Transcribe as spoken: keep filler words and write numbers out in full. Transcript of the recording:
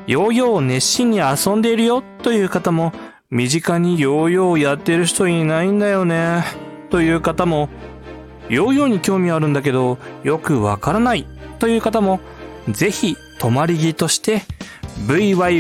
ヨーヨーを熱心に遊んでいるよという方も、身近にヨーヨーをやってる人いないんだよねという方も、ヨーヨーに興味あるんだけどよくわからないという方も、ぜひ泊まり木として ブイワイ